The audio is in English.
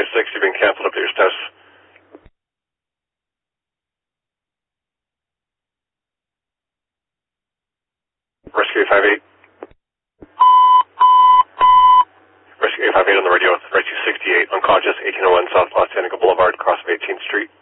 6, you've been canceled up to your status. Rescue 858. Rescue 858 on the radio, Rescue 68, unconscious, 1801 South Los Angeles Boulevard, cross of 18th Street.